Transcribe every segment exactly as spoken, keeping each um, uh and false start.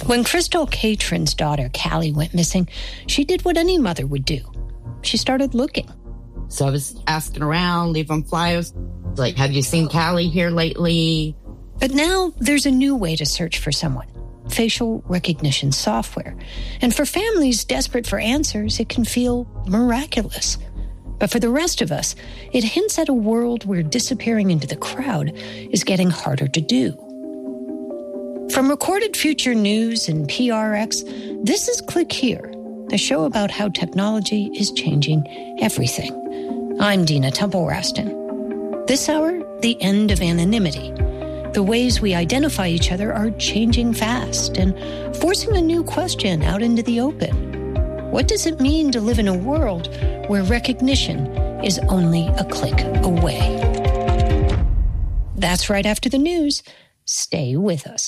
When Crystal Catron's daughter, Callie, went missing, she did what any mother would do. She started looking. So I was asking around, leaving flyers, like, have you seen Callie here lately? But now there's a new way to search for someone. Facial recognition software. And for families desperate for answers, it can feel miraculous. But for the rest of us, it hints at a world where disappearing into the crowd is getting harder to do. From Recorded Future News and P R X, this is Click Here, a show about how technology is changing everything. I'm Dina Temple-Raston. This hour, the end of anonymity. The ways we identify each other are changing fast and forcing a new question out into the open. What does it mean to live in a world where recognition is only a click away? That's right after the news. Stay with us.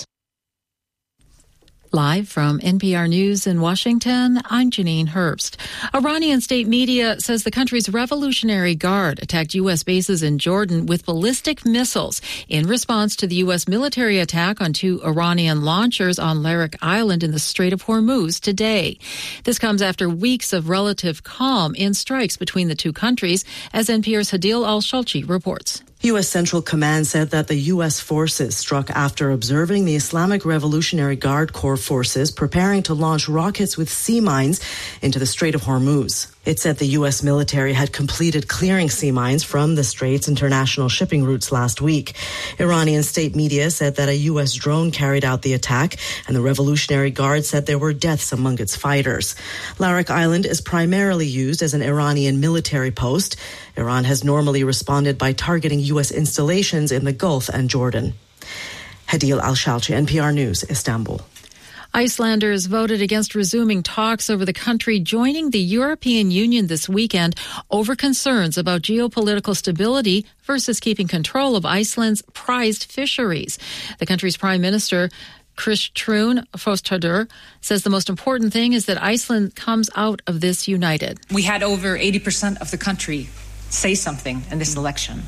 Live from N P R News in Washington, I'm Janine Herbst. Iranian state media says the country's Revolutionary Guard attacked U S bases in Jordan with ballistic missiles in response to the U S military attack on two Iranian launchers on Larak Island in the Strait of Hormuz today. This comes after weeks of relative calm in strikes between the two countries, as N P R's Hadil Al-Shalchi reports. U S Central Command said that the U S forces struck after observing the Islamic Revolutionary Guard Corps forces preparing to launch rockets with sea mines into the Strait of Hormuz. It said the U S military had completed clearing sea mines from the Strait's international shipping routes last week. Iranian state media said that a U S drone carried out the attack, and the Revolutionary Guard said there were deaths among its fighters. Larak Island is primarily used as an Iranian military post. Iran has normally responded by targeting U S installations in the Gulf and Jordan. Hadil Al-Shalchi, N P R News, Istanbul. Icelanders voted against resuming talks over the country joining the European Union this weekend over concerns about geopolitical stability versus keeping control of Iceland's prized fisheries. The country's prime minister, Kristrún Frostadóttir, says the most important thing is that Iceland comes out of this united. We had over eighty percent of the country say something in this election.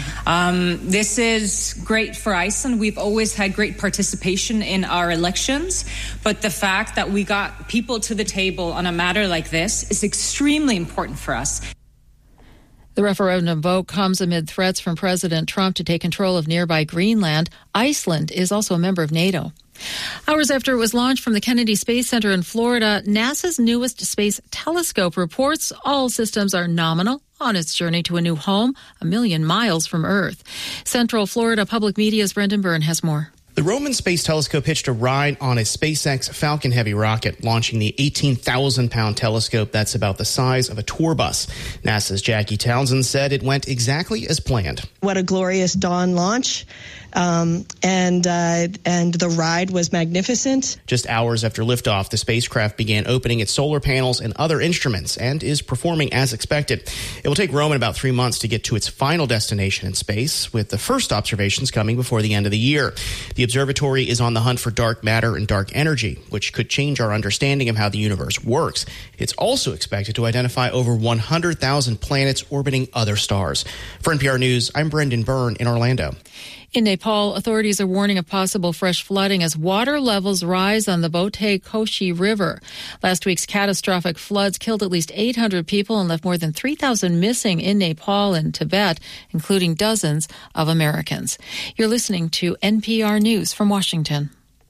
Um, this is great for Iceland. We've always had great participation in our elections, but the fact that we got people to the table on a matter like this is extremely important for us. The referendum vote comes amid threats from President Trump to take control of nearby Greenland. Iceland is also a member of NATO. Hours after it was launched from the Kennedy Space Center in Florida, NASA's newest space telescope reports all systems are nominal on its journey to a new home a million miles from Earth. Central Florida Public Media's Brendan Byrne has more. The Roman Space Telescope hitched a ride on a SpaceX Falcon Heavy rocket, launching the eighteen thousand pound telescope that's about the size of a tour bus. NASA's Jackie Townsend said it went exactly as planned. What a glorious dawn launch. Um, and uh, and the ride was magnificent. Just hours after liftoff, the spacecraft began opening its solar panels and other instruments and is performing as expected. It will take Roman about three months to get to its final destination in space, with the first observations coming before the end of the year. The observatory is on the hunt for dark matter and dark energy, which could change our understanding of how the universe works. It's also expected to identify over one hundred thousand planets orbiting other stars. For N P R News, I'm Brendan Byrne in Orlando. In Nepal, authorities are warning of possible fresh flooding as water levels rise on the Bote Koshi River. Last week's catastrophic floods killed at least eight hundred people and left more than three thousand missing in Nepal and Tibet, including dozens of Americans. You're listening to N P R News from Washington.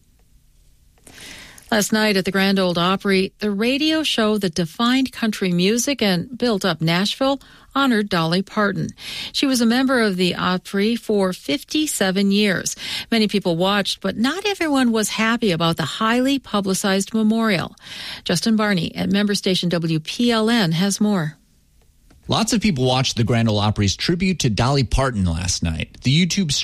Last night at the Grand Ole Opry, the radio show that defined country music and built up Nashville honored Dolly Parton. She was a member of the Opry for fifty-seven years. Many people watched, but not everyone was happy about the highly publicized memorial. Justin Barney at member station W P L N has more. Lots of people watched the Grand Ole Opry's tribute to Dolly Parton last night. The YouTube